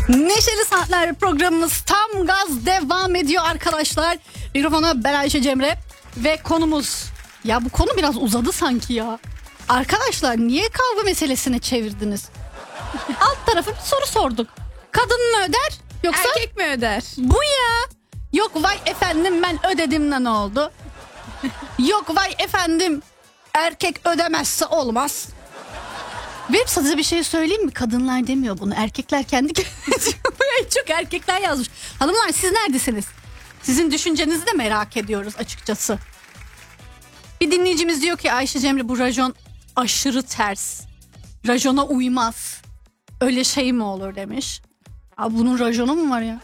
Neşeli Saatler programımız tam gaz devam ediyor arkadaşlar. Mikrofona ben Ayşe Cemre ve konumuz... Ya bu konu biraz uzadı sanki ya. Arkadaşlar niye kavga meselesine çevirdiniz? Alt tarafı bir soru sorduk. Kadın mı öder yoksa... Erkek mi öder? Bu ya. Yok vay efendim ben ödedim de ne oldu? Yok vay efendim erkek ödemezse olmaz. Ve size bir şey söyleyeyim mi? Kadınlar demiyor bunu. Erkekler kendi kendine. Çok erkekler yazmış. Hanımlar siz neredesiniz? Sizin düşüncenizi de merak ediyoruz açıkçası. Bir dinleyicimiz diyor ki Ayşe Cemre bu rajon aşırı ters. Rajona uymaz. Öyle şey mi olur demiş. Abi bunun rajonu mu var ya?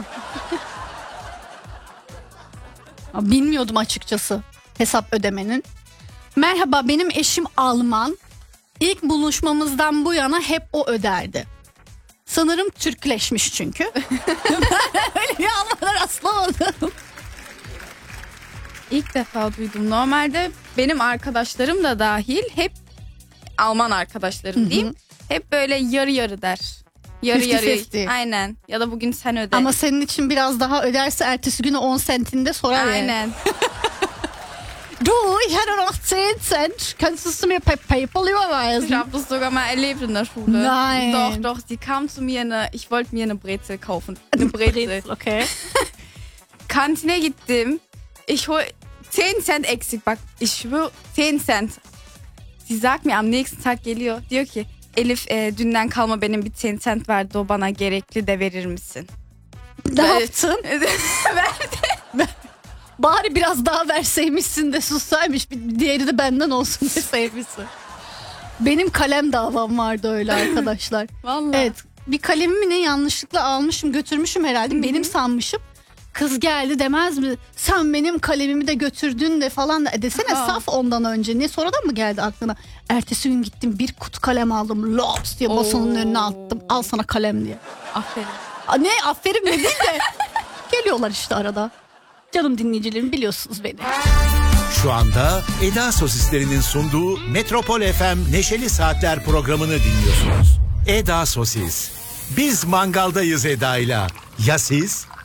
Abi bilmiyordum açıkçası hesap ödemenin. Merhaba benim eşim Alman. İlk buluşmamızdan bu yana hep o öderdi. Sanırım Türkleşmiş çünkü. Öyle bir Almanlar rastlamadım. İlk defa duydum. Normalde benim arkadaşlarım da dahil hep Alman arkadaşlarım diyeyim. Hep böyle yarı yarı der. Yarı 50-50. yarı. Aynen. Ya da bugün sen öde. Ama senin için biraz daha öderse ertesi günü 10 sentinde sorar yani. Aynen. Du, ich hatte noch 10 Cent. Kannst du mir per PayPal Ich überweisen? habe das sogar mal erlebt in der Schule. Nein. Doch, sie kam zu mir, ich wollte mir eine Brezel kaufen. Eine Brezel. Okay. Kantine gittim. Ich hol 10 Cent eksik. Bak, ich schwöre 10 Cent. Sie sagt mir am nächsten Tag geliyor. Diyor ki Elif dünden kalma benim bir 10 cent verdi o bana gerekli de verir misin? Ne yaptın? Verdi. Bari biraz daha verseymişsin de sussaymış. Bir diğeri de benden olsun deseymişsin. Benim kalem davam vardı öyle arkadaşlar. Vallahi. Evet, bir kalemimi ne yanlışlıkla almışım götürmüşüm herhalde. Benim sanmışım. Kız geldi demez mi? Sen benim kalemimi de götürdün de falan da desene saf ondan önce. Ne sonradan mı geldi aklına? Ertesi gün gittim bir kutu kalem aldım. Lops diye masanın önüne attım. Al sana kalem diye. Aferin. Ne aferin mi değil de. Geliyorlar işte arada. Canım dinleyicilerim biliyorsunuz beni. Şu anda Eda Sosislerinin sunduğu Metropol FM Neşeli Saatler programını dinliyorsunuz. Eda Sosis. Biz mangaldayız Eda'yla. Ya siz?